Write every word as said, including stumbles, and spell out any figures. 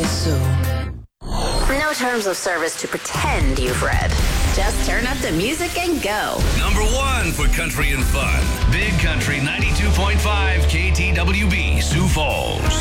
so. No terms of service to pretend you've read. Just turn up the music and go. Number one for country and fun. Big Country ninety-two point five K T W B, Sioux Falls.